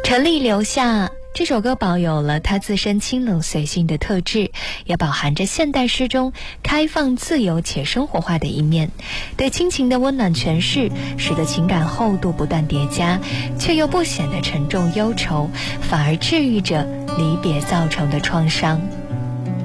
陈粒留下这首歌保有了它自身清冷随性的特质，也饱含着现代诗中开放自由且生活化的一面。对亲情的温暖诠释，使得情感厚度不断叠加，却又不显得沉重忧愁，反而治愈着离别造成的创伤。